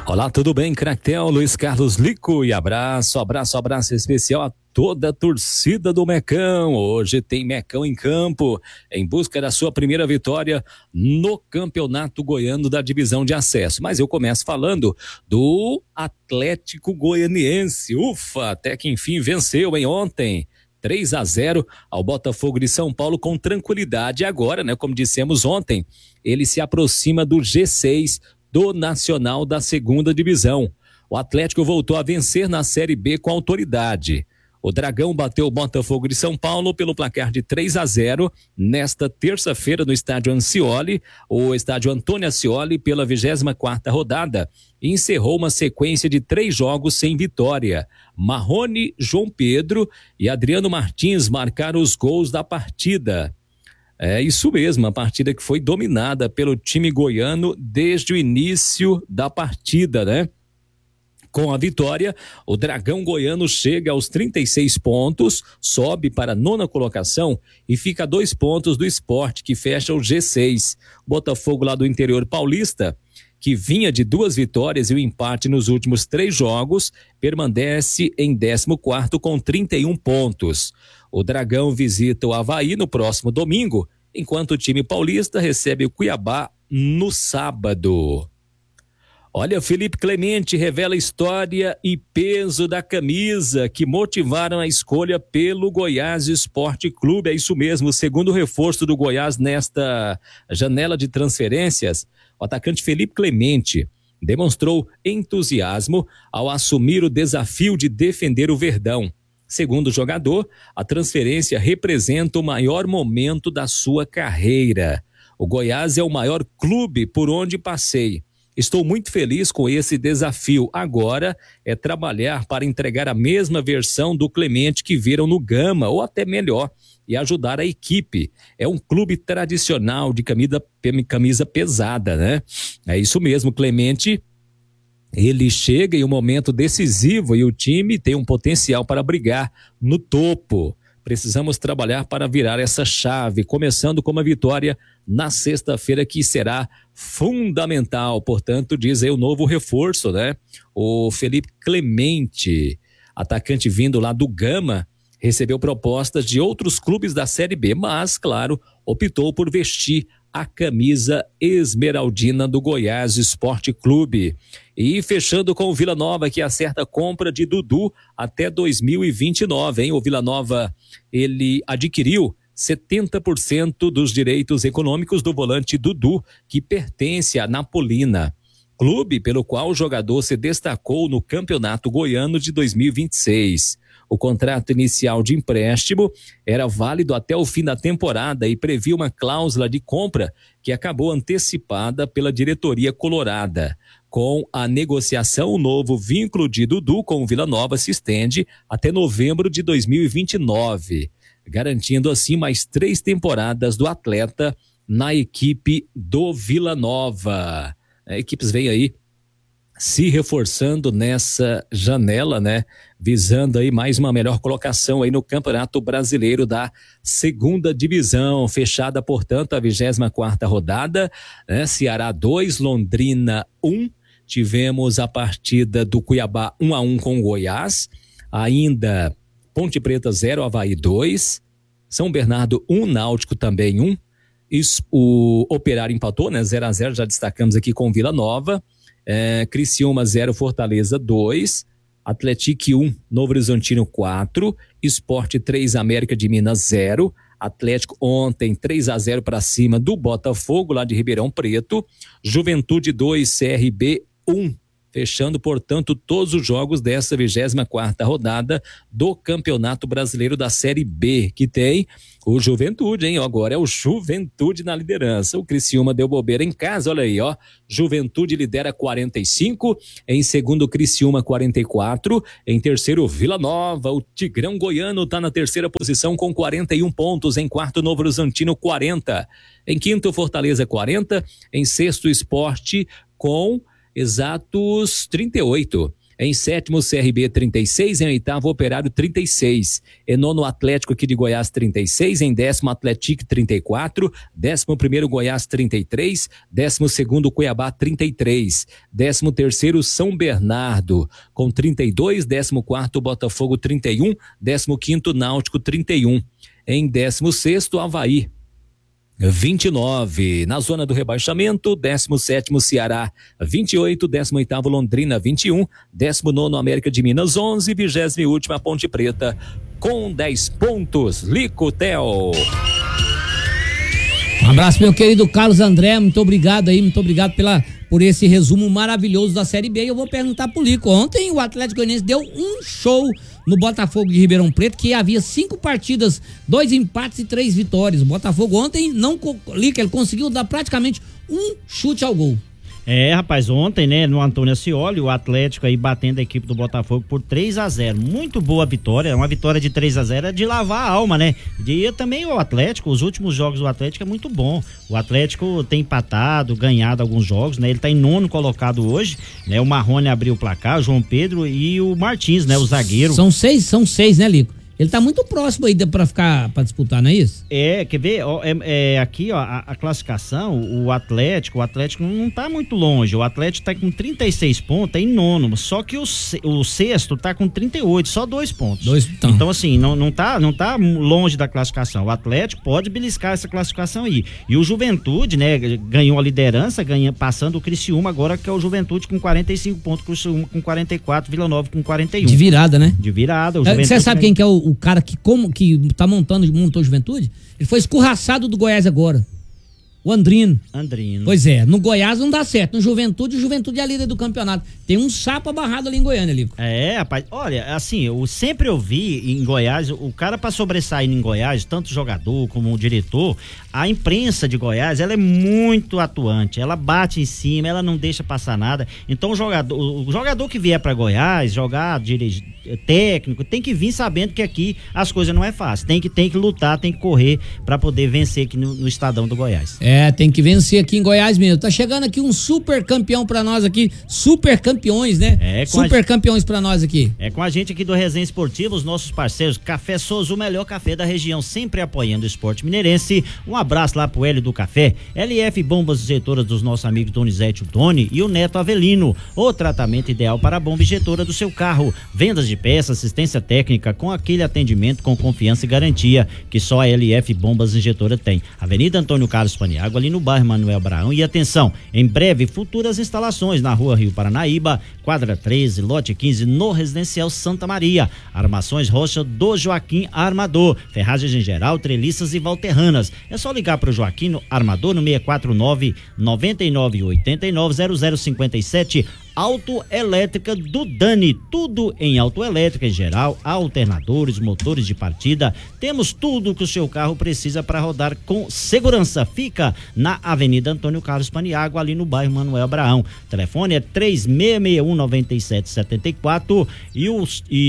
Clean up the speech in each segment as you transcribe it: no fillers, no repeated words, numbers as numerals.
Olá, tudo bem, Cractel? Luiz Carlos Lico e abraço especial a toda a torcida do Mecão. Hoje tem Mecão em campo, em busca da sua primeira vitória no Campeonato Goiano da Divisão de Acesso. Mas eu começo falando do Atlético Goianiense. Ufa, até que enfim venceu ontem. 3-0 ao Botafogo de São Paulo com tranquilidade. Agora, né, como dissemos ontem, ele se aproxima do G6 do Nacional da Segunda Divisão. O Atlético voltou a vencer na Série B com autoridade. O Dragão bateu o Botafogo de São Paulo pelo placar de 3-0 nesta terça-feira no estádio Ancioli, o estádio Antônio Ascioli, pela 24ª rodada, e encerrou uma sequência de 3 jogos sem vitória. Marrone, João Pedro e Adriano Martins marcaram os gols da partida. É isso mesmo, a partida que foi dominada pelo time goiano desde o início da partida, né? Com a vitória, o Dragão Goiano chega aos 36 pontos, sobe para a 9ª colocação e fica a 2 pontos do Sport, que fecha o G6. Botafogo lá do interior paulista, que vinha de 2 vitórias e o empate nos últimos 3 jogos, permanece em 14º com 31 pontos. O Dragão visita o Avaí no próximo domingo, enquanto o time paulista recebe o Cuiabá no sábado. Olha, Felipe Clemente revela história e peso da camisa que motivaram a escolha pelo Goiás Esporte Clube. É isso mesmo, o segundo reforço do Goiás nesta janela de transferências. O atacante Felipe Clemente demonstrou entusiasmo ao assumir o desafio de defender o Verdão. Segundo o jogador, a transferência representa o maior momento da sua carreira. O Goiás é o maior clube por onde passei. Estou muito feliz com esse desafio. Agora é trabalhar para entregar a mesma versão do Clemente que viram no Gama, ou até melhor, e ajudar a equipe. É um clube tradicional de camisa pesada, né? É isso mesmo, Clemente. Ele chega em um momento decisivo e o time tem um potencial para brigar no topo. Precisamos trabalhar para virar essa chave, começando com uma vitória na sexta-feira, que será fundamental. Portanto, diz aí o novo reforço, né? O Felipe Clemente, atacante vindo lá do Gama, recebeu propostas de outros clubes da Série B, mas, claro, optou por vestir a camisa esmeraldina do Goiás Esporte Clube. E fechando com o Vila Nova, que acerta a compra de Dudu até 2029, hein? O Vila Nova, ele adquiriu 70% dos direitos econômicos do volante Dudu, que pertence à Napolina, clube pelo qual o jogador se destacou no Campeonato Goiano de 2026. O contrato inicial de empréstimo era válido até o fim da temporada e previa uma cláusula de compra que acabou antecipada pela diretoria colorada. Com a negociação, o novo vínculo de Dudu com o Vila Nova se estende até novembro de 2029, garantindo assim mais 3 temporadas do atleta na equipe do Vila Nova. Equipes vêm aí se reforçando nessa janela, né? Visando aí mais uma melhor colocação aí no Campeonato Brasileiro da Segunda Divisão, fechada, portanto, a 24ª rodada, né? Ceará 2, Londrina 1, tivemos a partida do Cuiabá 1-1 com o Goiás, ainda Ponte Preta 0, Avaí 2, São Bernardo 1, Náutico também 1, o Operário empatou, né? 0-0, já destacamos aqui com Vila Nova, Criciúma 0, Fortaleza 2, Atlético 1, Novo Horizontino 4, Sport 3, América de Minas 0, Atlético ontem 3-0 para cima do Botafogo lá de Ribeirão Preto, Juventude 2, CRB 1, fechando, portanto, todos os jogos dessa 24ª rodada do Campeonato Brasileiro da Série B, que tem o Juventude, hein? Agora é o Juventude na liderança. O Criciúma deu bobeira em casa, olha aí, ó. Juventude lidera 45, em segundo Criciúma 44, em terceiro Vila Nova, o Tigrão Goiano tá na terceira posição com 41 pontos, em quarto Novo Horizontino 40, em quinto Fortaleza 40, em sexto Sport com exatos 38. Em sétimo, CRB 36, em oitavo, Operário 36. Em nono, Atlético aqui de Goiás 36, em décimo, Atlético 34, 11º, Goiás 33, 12º, Cuiabá 33, 13º, São Bernardo com 32, 14º, Botafogo 31, 15º, Náutico 31. Em 16º, Avaí 29. Na zona do rebaixamento, 17º Ceará 28, 18º Londrina 21, 19º América de Minas 11, 20ª Ponte Preta com 10 pontos. Lico Theo. Um abraço, meu querido Carlos André, muito obrigado por esse resumo maravilhoso da Série B. Eu vou perguntar pro Lico. Ontem o Atlético Goianiense deu um show no Botafogo de Ribeirão Preto, que havia 5 partidas, 2 empates e 3 vitórias. O Botafogo ontem Lico, ele conseguiu dar praticamente um chute ao gol. Rapaz, ontem, né, no Antônio Ascioli, o Atlético aí batendo a equipe do Botafogo por 3-0, muito boa vitória, uma vitória de 3-0 é de lavar a alma, né, e também o Atlético, os últimos jogos do Atlético é muito bom, o Atlético tem empatado, ganhado alguns jogos, né, ele tá em 9º colocado hoje, né, o Marrone abriu o placar, o João Pedro e o Martins, né, o zagueiro. São seis, né, Lico? Ele tá muito próximo aí pra disputar, não é isso? Quer ver? Aqui, ó, a classificação, o Atlético não tá muito longe. O Atlético tá com 36 pontos, é em 9º. Só que o sexto tá com 38, só 2 pontos. Então, assim, não tá longe da classificação. O Atlético pode beliscar essa classificação aí. E o Juventude, né, ganhou a liderança, passando o Criciúma agora, que é o Juventude com 45 pontos, Criciúma com 44, Vila Nova com 41. De virada, né? De virada. Você sabe quem que é o cara que montou a Juventude? Ele foi escorraçado do Goiás agora. O Andrino. Pois é, no Goiás não dá certo. No Juventude, o Juventude é a líder do campeonato. Tem um sapo abarrado ali em Goiânia, Lico. Rapaz, olha, assim, eu sempre ouvi em Goiás, o cara pra sobressair em Goiás, tanto o jogador como o diretor, a imprensa de Goiás, ela é muito atuante, ela bate em cima, ela não deixa passar nada. Então o jogador que vier pra Goiás, jogar técnico, tem que vir sabendo que aqui as coisas não é fácil. Tem que lutar, tem que correr pra poder vencer aqui no Estadão do Goiás. Tem que vencer aqui em Goiás mesmo. Tá chegando aqui um super campeão pra nós aqui, super campeões, né? Super campeões pra nós aqui. Com a gente aqui do Resenha Esportivo, os nossos parceiros, Café Souza, o melhor café da região, sempre apoiando o esporte mineirense. Um abraço lá pro Hélio do Café, LF Bombas Injetoras dos nossos amigos Donizete, o Tony e o Neto Avelino. O tratamento ideal para a bomba injetora do seu carro. Vendas de peças, assistência técnica com aquele atendimento com confiança e garantia que só a LF Bombas Injetora tem. Avenida Antônio Carlos Paniagua, ali no bairro Manuel Abraão. E atenção, em breve, futuras instalações na rua Rio Paranaíba, quadra 13, lote 15, no Residencial Santa Maria. Armações Rocha do Joaquim Armador. Ferragens em geral, treliças e valterranas. É só ligar para o Joaquim Armador no 649 9989 0057. Autoelétrica do Dani, tudo em autoelétrica em geral, alternadores, motores de partida, temos tudo que o seu carro precisa para rodar com segurança. Fica na Avenida Antônio Carlos Paniagua, ali no bairro Manuel Abraão. O telefone é 3661-9774 e o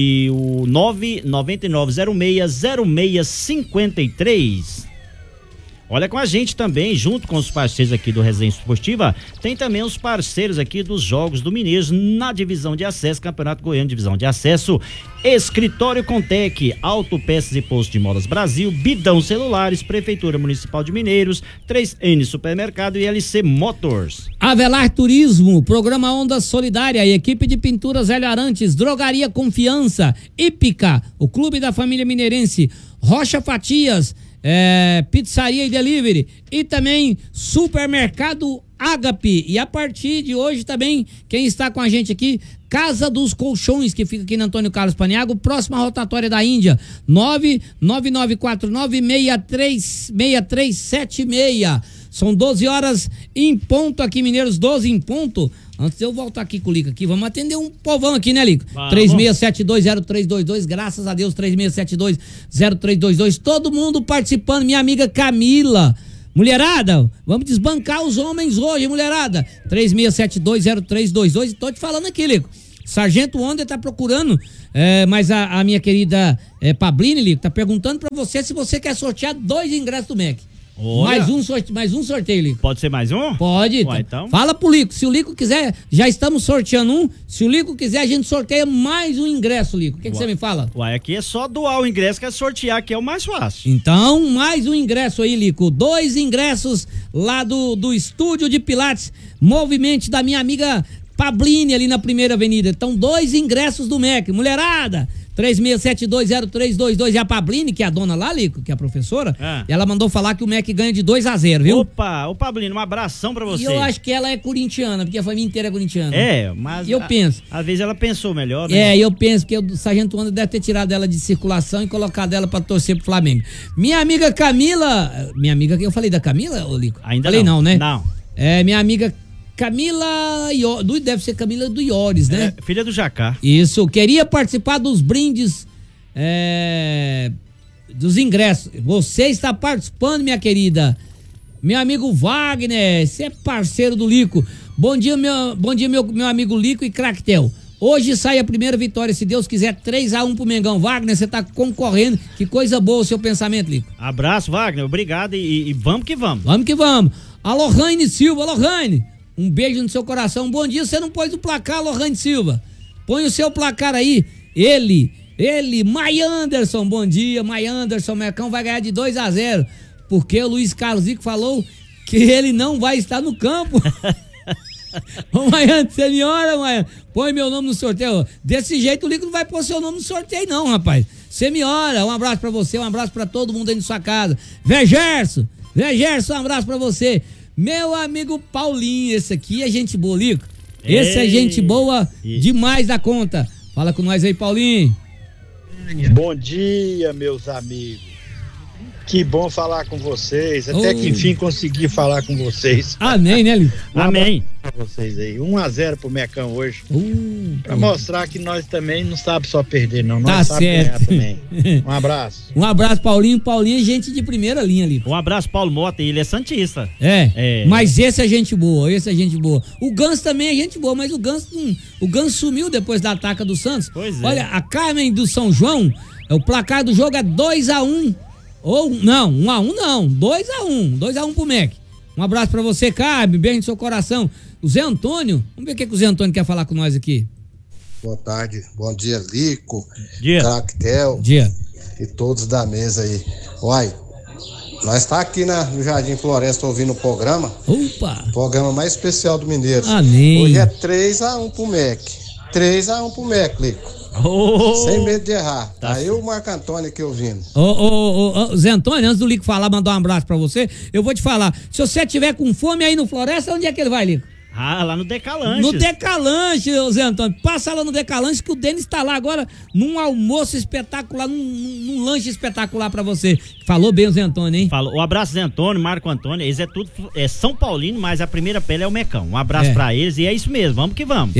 999060653. Olha, com a gente também, junto com os parceiros aqui do Resenha Esportiva, tem também os parceiros aqui dos Jogos do Mineiros na divisão de acesso, Campeonato Goiano divisão de acesso, Escritório Contec, Autopeças e Posto de Molas Brasil, Bidão Celulares, Prefeitura Municipal de Mineiros, 3N Supermercado e LC Motors. Avelar Turismo, Programa Onda Solidária, Equipe de Pinturas Hélio Arantes, Drogaria Confiança, Ípica, o Clube da Família Mineirense, Rocha Fatias, pizzaria e delivery e também supermercado Ágape. E a partir de hoje também, quem está com a gente aqui, Casa dos Colchões, que fica aqui na Antônio Carlos Paniagua, próxima rotatória da Índia, 999496376. São 12 horas em ponto aqui, Mineiros, 12 em ponto. Antes de eu voltar aqui com o Lico aqui, vamos atender um povão aqui, né, Lico? 36720322, graças a Deus, 36720322, todo mundo participando, minha amiga Camila. Mulherada, vamos desbancar os homens hoje, mulherada. 36720322, tô te falando aqui, Lico. Sargento Onder tá procurando, mas a minha querida Pablini, Lico, tá perguntando pra você se você quer sortear 2 ingressos do MEC. Olha. Mais um sorteio, Lico. Pode ser mais um? Pode. Ué, então. Fala pro Lico. Se o Lico quiser, já estamos sorteando um. Se o Lico quiser, a gente sorteia mais um ingresso, Lico. O que você me fala? Uai, aqui é só doar o ingresso, que é sortear, que é o mais fácil. Então, mais um ingresso aí, Lico. 2 ingressos lá do Estúdio de Pilates, Movimento da minha amiga Pablini, ali na Primeira Avenida. Então, 2 ingressos do MEC. Mulherada, 36720322. E a Pablini, que é a dona lá, Lico, que é a professora, ela mandou falar que o MEC ganha de 2-0, viu? Opa, ô Pablini, um abração pra você. E eu acho que ela é corintiana, porque a família inteira é corintiana. É, mas... E eu penso... Às vezes ela pensou melhor, né? Eu penso que o Sargento Wanda deve ter tirado ela de circulação e colocado ela pra torcer pro Flamengo. Minha amiga Camila... Minha amiga, eu falei da Camila, ô Lico? Ainda falei não, né? Não. Minha amiga Camila... Deve ser Camila do Iores, né? Filha do Jacá. Isso, queria participar dos brindes... dos ingressos. Você está participando, minha querida. Meu amigo Wagner, você é parceiro do Lico. Bom dia, meu amigo Lico e Cractel. Hoje sai a primeira vitória, se Deus quiser, 3-1 pro Mengão. Wagner, você tá concorrendo. Que coisa boa o seu pensamento, Lico. Abraço, Wagner. Obrigado e vamos que vamos. Vamos que vamos. A Lohane Silva. Lohane, um beijo no seu coração. Bom dia, você não pôs o placar, Lohane Silva. Põe o seu placar aí. Ele, Mai Anderson, bom dia, Mai Anderson, Mecão vai ganhar de 2-0, porque o Luiz Carlos Zico falou que ele não vai estar no campo. Ô Mai Anderson, você me ora, Mai, põe meu nome no sorteio. Desse jeito o Lico não vai pôr seu nome no sorteio não, rapaz. Você me ora, um abraço pra você, um abraço pra todo mundo aí na sua casa. Vegerson, um abraço pra você. Meu amigo Paulinho, esse aqui é gente boa, Lico. Esse é gente boa demais da conta. Fala com nós aí, Paulinho. Bom dia, meus amigos. Que bom falar com vocês. Até que enfim consegui falar com vocês. Amém, né, Lico? Amém. Pra vocês aí. 1-0 pro Mecão hoje. Pra mostrar que nós também não sabemos só perder, não. Nós tá sabemos certo. ganhar também. Um abraço. Um abraço, Paulinho. Paulinho é gente de primeira linha, Lico. Um abraço, Paulo Mota. Ele é santista. Mas esse é gente boa, O Ganso também é gente boa, mas o Ganso sumiu depois da ataca do Santos. Pois é. Olha, a Carmen do São João, o placar do jogo é 2-1. Ou, não, 1-1 não, 2-1 pro MEC. Um abraço pra você, Carmen, beijo no seu coração. O Zé Antônio, vamos ver o que o Zé Antônio quer falar com nós aqui. Boa tarde, bom dia, Lico, Dia. Cractel Dia. e todos da mesa aí. Uai, nós tá aqui no Jardim Floresta ouvindo o programa. Opa! Programa mais especial do Mineiro. Amém. Hoje é 3-1 pro MEC. 3-1 pro MEC, Lico. Sem medo de errar. Tá aí o Marco Antônio aqui ouvindo. Zé Antônio, antes do Lico falar, mandar um abraço pra você, eu vou te falar. Se você tiver com fome aí no Floresta, onde é que ele vai, Lico? Lá no Decalanches. No Decalanche, Zé Antônio. Passa lá no Decalanche que o Denis tá lá agora num almoço espetacular, num lanche espetacular pra você. Falou bem o Zé Antônio, hein? Falou. Um abraço, Zé Antônio, Marco Antônio. Eles é tudo São Paulino, mas a primeira pele é o Mecão. Um abraço pra eles e é isso mesmo. Vamos que vamos.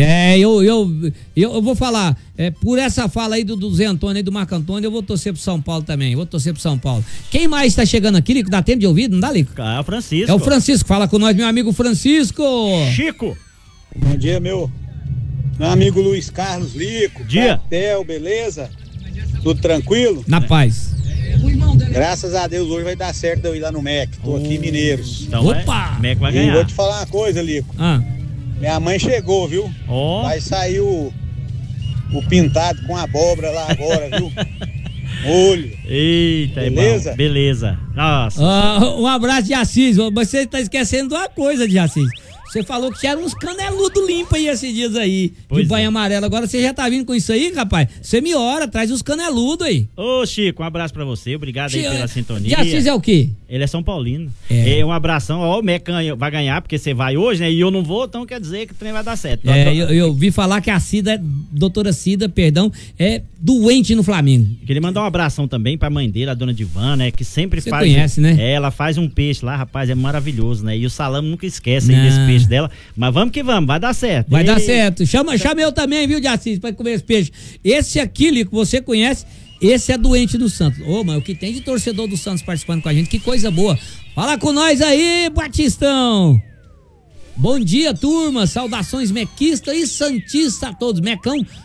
Eu vou falar. Por essa fala aí do Zé Antônio e do Marco Antônio, eu vou torcer pro São Paulo também. Quem mais tá chegando aqui, Lico? Dá tempo de ouvir? Não dá, Lico? É o Francisco. É o Francisco. Fala com nós, meu amigo Francisco. Chico. Bom dia, meu amigo Luiz Carlos Lico. Dia. Cractel, beleza? Tudo tranquilo? Na paz. Graças a Deus hoje vai dar certo de eu ir lá no MEC. Tô aqui em Mineiros. Então, Opa! O MEC vai E ganhar. vou te falar uma coisa, Lico. Minha mãe chegou, viu? Vai sair o pintado com abóbora lá agora, viu? Molho. Eita, beleza? Irmão. Beleza. Nossa. Um abraço de Assis. Você tá esquecendo de uma coisa de Assis. Você falou que tinha uns caneludos limpos aí esses dias aí, de banho amarelo. Agora você já tá vindo com isso aí, rapaz? Você me ora, traz os caneludos aí. Ô, Chico, um abraço pra você. Obrigado aí pela sintonia. De Assis é o quê? Ele é São Paulino. Um abração. Ó, o MEC vai ganhar, porque você vai hoje, né? E eu não vou, então quer dizer que o trem vai dar certo. Eu vi falar que a Cida, doutora Cida, é doente no Flamengo. Queria mandar um abração também pra mãe dele, a dona Divan, né? Que sempre você faz. Você conhece, né? Ela faz um peixe lá, rapaz, é maravilhoso, né? E o Salame nunca esquece aí desse peixe dela. Mas vamos que vamos, vai dar certo. Vai dar certo. Chama eu também, viu, de Assis, pra comer esse peixe. Esse aqui, Lico, você conhece, esse é doente do Santos. Mas o que tem de torcedor do Santos participando com a gente, que coisa boa. Fala com nós aí, Batistão. Bom dia, turma. Saudações mequista e santista a todos. Mecão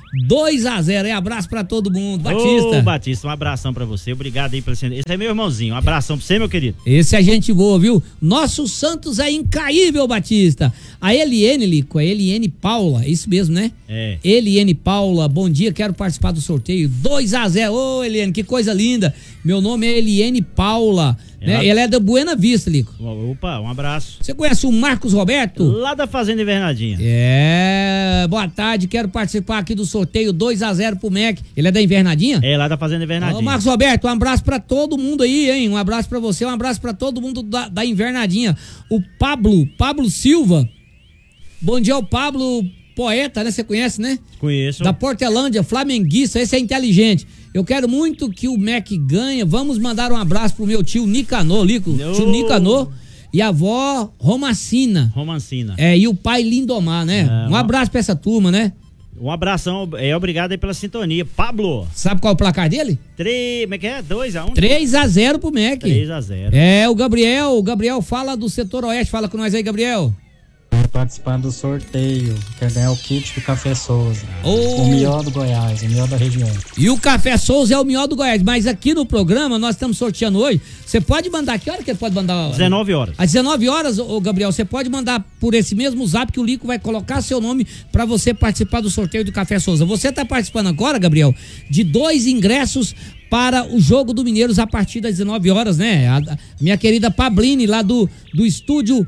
2-0. E abraço pra todo mundo. Batista. Ô, Batista, um abração pra você. Obrigado aí pelo... Esse é meu irmãozinho. Um abração pra você, meu querido. Esse é gente boa, viu? Nosso Santos é incaível, Batista. A Eliene, Lico, a Eliene Paula, é isso mesmo, né? É. Eliene Paula, bom dia, quero participar do sorteio. 2-0. Ô, Eliene, que coisa linda. Meu nome é Eliene Paula. Né? Ela é da Buena Vista, Lico. Opa, um abraço. Você conhece o Marcos Roberto? Lá da Fazenda Invernadinha. Boa tarde, quero participar aqui do sorteio 2-0 pro MEC. Ele é da Invernadinha? É, lá da Fazenda Invernadinha. Ô, Marcos Roberto, um abraço pra todo mundo aí, hein? Um abraço pra você, um abraço pra todo mundo da Invernadinha. O Pablo Silva. Bom dia ao Pablo, poeta, né? Você conhece, né? Conheço. Da Portelândia, flamenguista, esse é inteligente. Eu quero muito que o MEC ganhe. Vamos mandar um abraço pro meu tio Nicanor, Lico. Tio Nicanor e a avó Romancina. E o pai Lindomar, né? Um abraço pra essa turma, né? Um abração, obrigado aí pela sintonia. Pablo. Sabe qual é o placar dele? 2-1? 3-0 pro MEC. 3-0. O Gabriel fala do setor oeste. Fala com nós aí, Gabriel. Participando do sorteio, quer ganhar o kit do Café Souza, o melhor do Goiás, o melhor da região. E o Café Souza é o melhor do Goiás, mas aqui no programa nós estamos sorteando hoje. Você pode mandar, que hora que ele pode mandar? 19 horas. Às 19 horas, ô Gabriel, você pode mandar por esse mesmo zap que o Lico vai colocar seu nome para você participar do sorteio do Café Souza. Você tá participando agora, Gabriel, de 2 ingressos para o jogo do Mineiros a partir das 19 horas, né? A minha querida Pabline, lá do estúdio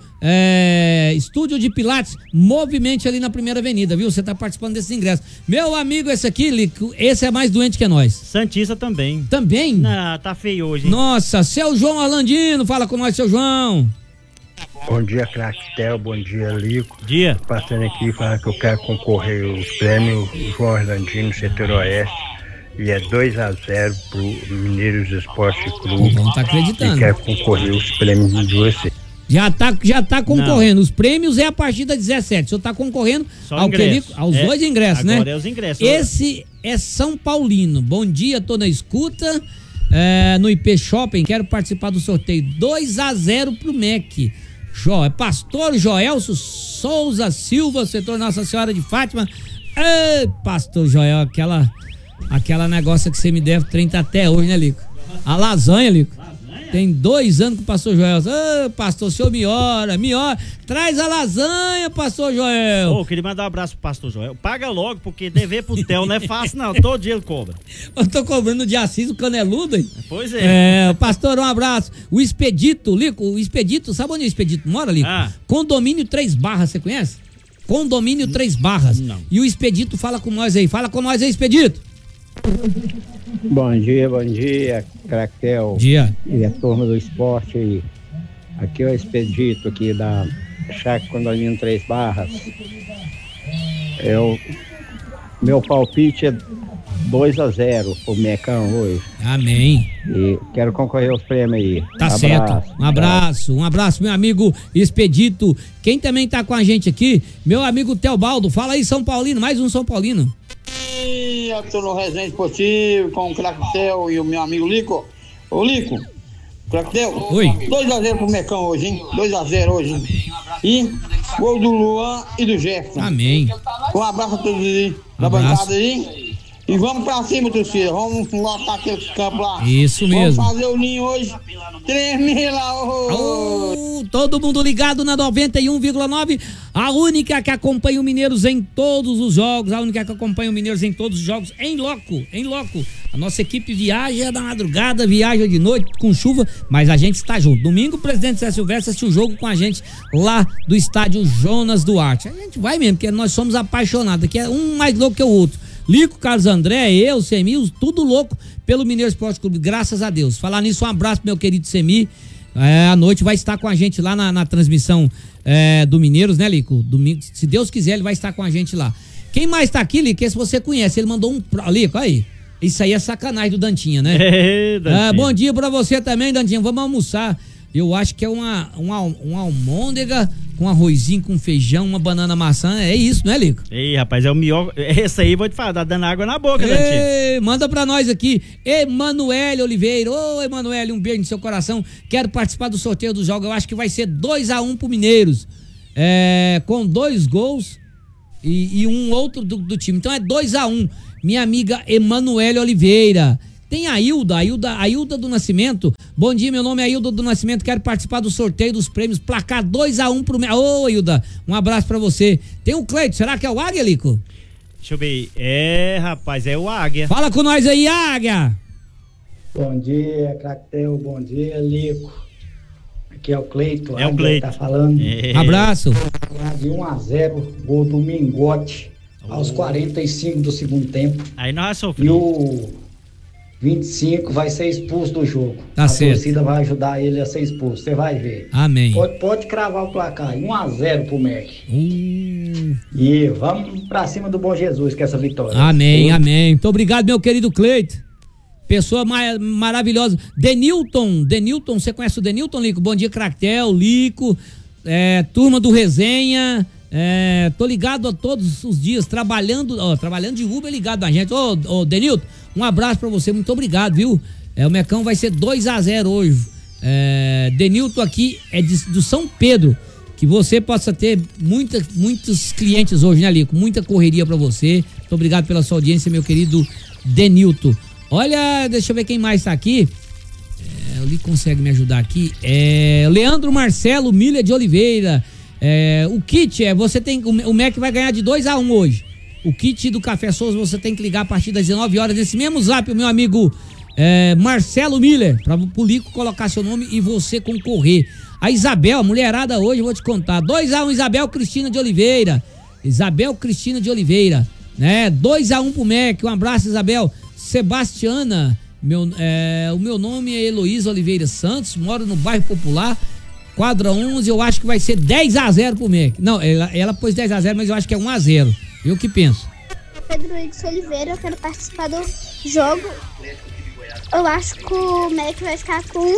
de Pilates, Movimente ali na Primeira Avenida, viu? Você tá participando desses ingressos. Meu amigo, esse aqui, Lico, esse é mais doente que nós. Santista também. Também? Não, tá feio hoje, hein? Nossa, seu João Orlandino, fala com nós, seu João. Bom dia, Cractel, bom dia, Lico. Dia. Passando aqui falar que eu quero concorrer aos prêmios João Orlandino, setor oeste. E é 2-0 pro Mineiros Esporte Clube. Não tá acreditando. E quer concorrer os prêmios de você. Já tá concorrendo. Não. Os prêmios é a partir das 17. O senhor tá concorrendo aos 2 ingressos, né? Agora é os ingressos. Esse é São Paulino. Bom dia, tô na escuta. No IP Shopping, quero participar do sorteio. 2-0 pro MEC. É Pastor Joelso Souza Silva, setor Nossa Senhora de Fátima. Ei, Pastor Joel, aquela negócio que você me deve 30 até hoje, né, Lico? A lasanha, Lico. Tem 2 anos que o pastor Joel. Pastor, o senhor me ora. Traz a lasanha, pastor Joel. Queria mandar um abraço pro pastor Joel. Paga logo, porque dever pro Theo não é fácil, não. Todo dia ele cobra. Eu tô cobrando de Assis o caneludo, hein? Pois é. Pastor, um abraço. O Expedito, Lico, sabe onde o Expedito mora, Lico? Condomínio 3 Barras, você conhece? Condomínio 3 Barras. Não. E o Expedito fala com nós aí. Fala com nós aí, Expedito. Bom dia, Cractel. Dia. E a turma do esporte aí. Aqui é o Expedito aqui da Chácara Condomínio 3 Barras. Meu palpite é 2-0 pro Mecão hoje. Amém. E quero concorrer aos prêmios aí. Tá certo. Um abraço, meu amigo Expedito. Quem também tá com a gente aqui, meu amigo Teobaldo. Fala aí, São Paulino, mais um São Paulino. Eu tô no Resenha Esportivo com o Cractel e o meu amigo Lico. Ô Lico, Cractel, oi. 2-0 pro Mecão hoje, hein? 2-0 hoje. E gol do Luan e do Jefferson. Amém. Um abraço a todos aí da bancada aí. E vamos pra cima, torcida. Vamos lotar aquele campo lá. Isso mesmo. Vamos fazer o ninho hoje. 3.000 lá. Todo mundo ligado na 91,9. A única que acompanha o Mineiros em todos os jogos. A única que acompanha o Mineiros em todos os jogos. Em loco. A nossa equipe viaja da madrugada, viaja de noite com chuva, mas a gente está junto. Domingo o presidente Zé Silvestre assistiu o jogo com a gente lá do estádio Jonas Duarte. A gente vai mesmo, porque nós somos apaixonados. Aqui é um mais louco que o outro. Lico, Carlos André, eu, Semi, tudo louco pelo Mineiro Esporte Clube, graças a Deus. Falar nisso, um abraço pro meu querido Semi. À noite vai estar com a gente lá na transmissão do Mineiros, né, Lico? Domingo, se Deus quiser, ele vai estar com a gente lá. Quem mais tá aqui, Lico? Esse você conhece, ele mandou Lico, aí. Isso aí é sacanagem do Dantinha, né? Dantinha. Bom dia pra você também, Dantinha. Vamos almoçar. Eu acho que é uma almôndega com arrozinho, com feijão, uma banana maçã. É isso, não é, Lico? Ei, rapaz, é o melhor. Esse aí, vou te falar, tá dando água na boca, Dantinha. Manda pra nós aqui. Emanuele Oliveira. Ô, Emanuele, um beijo no seu coração. Quero participar do sorteio do jogo. Eu acho que vai ser 2-1 pro Mineiros. Com 2 gols e um outro do time. Então é 2-1. Minha amiga Emanuele Oliveira. Tem a Ailda do Nascimento. Bom dia, meu nome é Ailda do Nascimento, quero participar do sorteio dos prêmios, placar 2-1 pro... Ô, Ailda, um abraço pra você. Tem o Cleito, será que é o Águia, Lico? Deixa eu ver. Rapaz, é o Águia. Fala com nós aí, Águia. Bom dia, Craquetel, bom dia, Lico. Aqui é o Cleito. É o Cleito. Tá falando. Abraço. De 1-0, gol do Mingote, aos 45 do segundo tempo. Aí nós sofremos. E o 25 vai ser expulso do jogo. Tá certo. A torcida vai ajudar ele a ser expulso, você vai ver. Amém. Pode cravar o placar, 1-0 pro MEC. E vamos pra cima do Bom Jesus com essa vitória. Amém, amém. Muito obrigado, meu querido Cleito. Pessoa maravilhosa. Denilton, você conhece o Denilton, Lico? Bom dia, Craquetel, Lico, turma do Resenha. Tô ligado a todos os dias, trabalhando de Uber, ligado a gente. Ô, Denilton, um abraço pra você, muito obrigado, viu? O Mecão vai ser 2-0 hoje. Denilton aqui é do São Pedro. Que você possa ter muitos clientes hoje, né, Lico? Muita correria pra você. Muito obrigado pela sua audiência, meu querido Denilton. Olha, deixa eu ver quem mais tá aqui. O Lico consegue me ajudar aqui. Leandro Marcelo Milha de Oliveira. O kit você tem. O MEC vai ganhar de 2-1 hoje. O kit do Café Souza você tem que ligar a partir das 19 horas nesse mesmo zap, o meu amigo Marcelo Miller, para o Lico colocar seu nome e você concorrer. A Isabel, a mulherada hoje, eu vou te contar. 2-1, Isabel Cristina de Oliveira. Isabel Cristina de Oliveira, né? 2-1 pro MEC. Um abraço, Isabel. Sebastiana, o meu nome é Heloísa Oliveira Santos, moro no bairro Popular, quadra 11, eu acho que vai ser 10-0 pro MEC. Não, ela pôs 10-0, mas eu acho que é 1-0. Eu que penso. Pedro Luiz Oliveira, eu quero participar do jogo. Eu acho que o MEC vai ficar com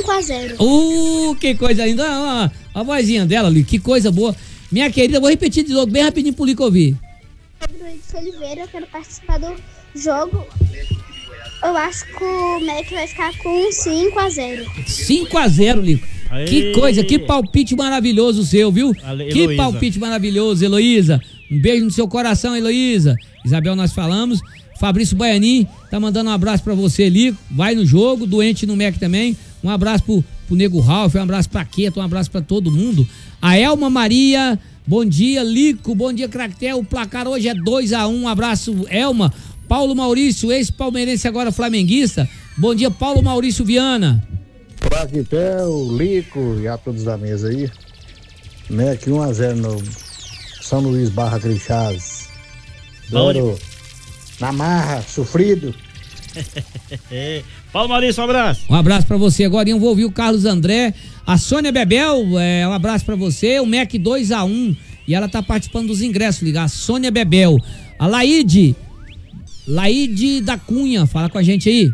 5-0. Que coisa linda. A vozinha dela ali, que coisa boa. Minha querida, vou repetir de novo, bem rapidinho pro Lico ouvir. Pedro Luiz Oliveira, eu quero participar do jogo. Eu acho que o MEC vai ficar com 5-0. 5-0, Lico. Aê. Que coisa, que palpite maravilhoso o seu, viu? Que palpite maravilhoso, Heloísa. Um beijo no seu coração, Heloísa. Isabel, nós falamos. Fabrício Baianin tá mandando um abraço pra você, Lico. Vai no jogo, doente no MEC também. Um abraço pro Nego Ralf, um abraço pra Queta, um abraço pra todo mundo. A Elma Maria, bom dia, Lico, bom dia, Craquetel. O placar hoje é 2-1. Um abraço, Elma. Paulo Maurício, ex-palmeirense, agora flamenguista. Bom dia, Paulo Maurício Viana. Craquetel, Lico e a todos da mesa aí. MEC 1-0 no São Luís Barra Crixás. Doro na marra, sofrido. Paulo Maurício, um abraço. Um abraço pra você. Agora eu vou ouvir o Carlos André. A Sônia Bebel, um abraço pra você. O MEC 2-1. E ela tá participando dos ingressos, ligar. A Sônia Bebel. A Laide da Cunha, fala com a gente aí.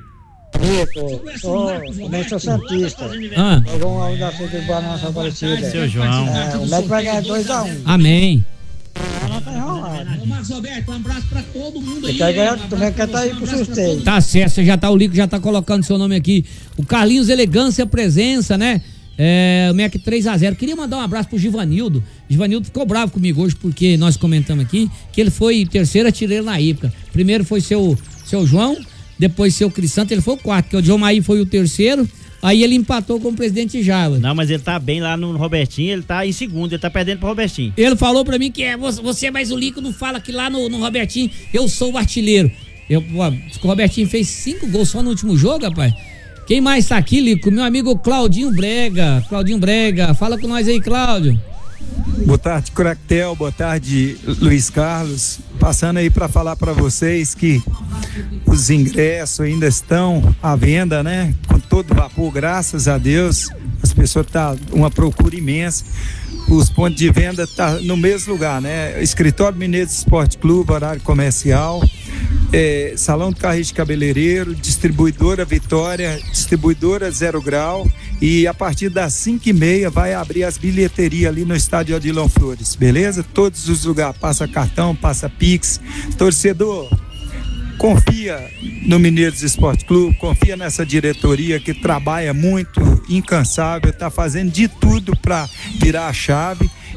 Também sou santista. Nós vamos lá da Feira do Balanço Aparecida. Seu João. O MEC vai ganhar 2-1. Amém. Não tá enrolado. Marcos Roberto, um abraço pra todo mundo aí. Também quer tá aí pro sorteio. Tá certo, você já tá, o Lico já tá colocando seu nome aqui. O Carlinhos Elegância Presença, né? O MEC 3-0. Queria mandar um abraço pro Givanildo. Givanildo ficou bravo comigo hoje porque nós comentamos aqui que ele foi terceiro artilheiro na época. Primeiro foi seu João, depois seu Crisanto, ele foi o quarto, porque o João Maí foi o terceiro. Aí ele empatou com o presidente Java. Não, mas ele tá bem lá no Robertinho, ele tá em segundo, ele tá perdendo pro Robertinho. Ele falou pra mim que você, mas o Lico não fala que lá no Robertinho eu sou o artilheiro. O Robertinho fez 5 gols só no último jogo, rapaz. Quem mais tá aqui, Lico? Meu amigo Claudinho Brega. Fala com nós aí, Cláudio. Boa tarde, Craquetel. Boa tarde, Luiz Carlos. Passando aí para falar para vocês que os ingressos ainda estão à venda, né? Com todo vapor, graças a Deus. As pessoas tá uma procura imensa. Os pontos de venda tá no mesmo lugar, né? Escritório Mineiro de Esporte Clube, horário comercial. Salão do Carris de Cabeleireiro, distribuidora Vitória, distribuidora Zero Grau, e a partir das 5h30 vai abrir as bilheterias ali no estádio Odilon Flores, beleza? Todos os lugares, passa cartão, passa Pix. Torcedor, confia no Mineiros Esporte Clube, confia nessa diretoria que trabalha muito, incansável, tá fazendo de tudo para virar a chave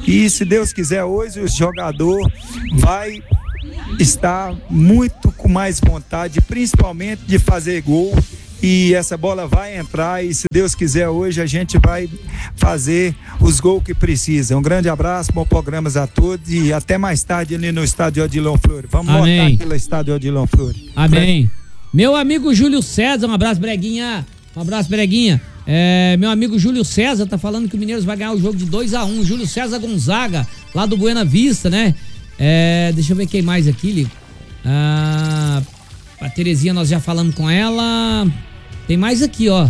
E se Deus quiser, hoje o jogador vai estar muito com mais vontade, principalmente de fazer gol. E essa bola vai entrar e, se Deus quiser, hoje a gente vai fazer os gols que precisa. Um grande abraço, bom programa a todos e até mais tarde ali no estádio Odilon Flores. Vamos voltar aqui no estádio Odilon Flores. Amém. Meu amigo Júlio César, um abraço, Breguinha. Um abraço, Breguinha. Meu amigo Júlio César tá falando que o Mineiros vai ganhar o jogo de 2-1. Júlio César Gonzaga, lá do Buena Vista, né? Deixa eu ver quem mais aqui, Lico. A Terezinha, nós já falamos com ela. Tem mais aqui, ó.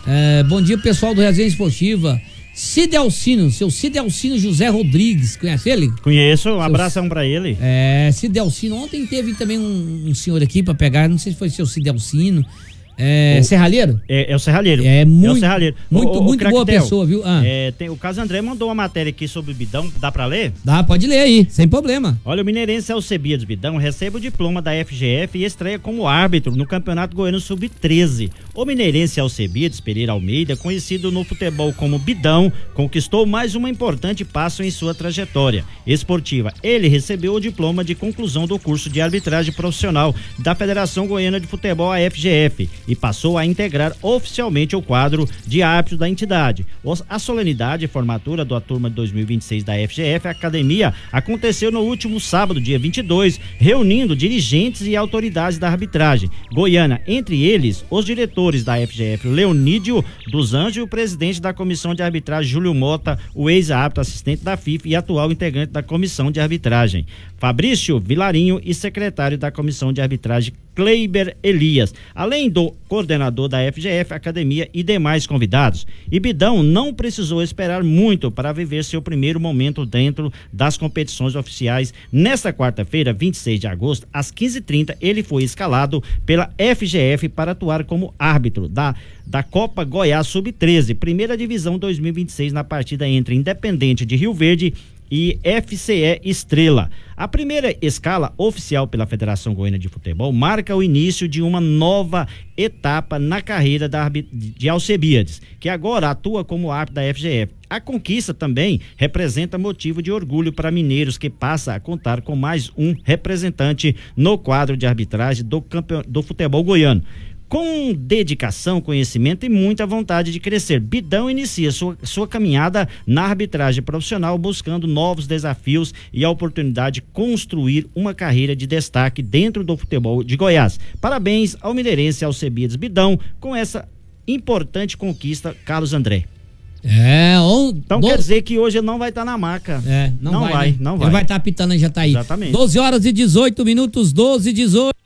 Bom dia, pessoal do Resenha Esportiva. Cidelcino, seu Cidelcino José Rodrigues, conhece ele? Conheço, um abração pra ele. Cidelcino, ontem teve também um senhor aqui pra pegar, não sei se foi seu Cidelcino. Serralheiro? É o Serralheiro. Muito, o Serralheiro. Muito boa pessoa, viu? O Carlos André mandou uma matéria aqui sobre o Bidão, dá pra ler? Dá, pode ler aí, sem problema. Olha, o mineirense Alcebiades Bidão recebe o diploma da FGF e estreia como árbitro no Campeonato Goiano Sub-13. O mineirense Alcebiades Pereira Almeida, conhecido no futebol como Bidão, conquistou mais um importante passo em sua trajetória esportiva. Ele recebeu o diploma de conclusão do curso de arbitragem profissional da Federação Goiana de Futebol, a FGF, e passou a integrar oficialmente o quadro de árbitros da entidade. A solenidade e formatura da turma de 2026 da FGF Academia aconteceu no último sábado, dia 22, reunindo dirigentes e autoridades da arbitragem goiana, entre eles os diretores da FGF, Leonídio dos Anjos, e o presidente da comissão de arbitragem, Júlio Mota, o ex-árbitro assistente da FIFA e atual integrante da comissão de arbitragem, Fabrício Vilarinho, e secretário da comissão de arbitragem, Kleiber Elias, além do coordenador da FGF Academia e demais convidados. E Bidão não precisou esperar muito para viver seu primeiro momento dentro das competições oficiais. Nesta quarta-feira, 26 de agosto, às 15h30, ele foi escalado pela FGF para atuar como árbitro da Copa Goiás Sub-13, primeira divisão 2026, na partida entre Independente de Rio Verde e FCE Estrela. A primeira escala oficial pela Federação Goiana de Futebol marca o início de uma nova etapa na carreira de Alcebiades, que agora atua como árbitro da FGF. A conquista também representa motivo de orgulho para mineiros, que passa a contar com mais um representante no quadro de arbitragem do futebol goiano. Com dedicação, conhecimento e muita vontade de crescer, Bidão inicia sua caminhada na arbitragem profissional, buscando novos desafios e a oportunidade de construir uma carreira de destaque dentro do futebol de Goiás. Parabéns ao mineirense Alcebiades Bidão com essa importante conquista, Carlos André. Então quer dizer que hoje ele não vai estar na maca. Não vai. Não vai. Ele vai estar apitando, já tá aí. Exatamente. 12h18, 12h18.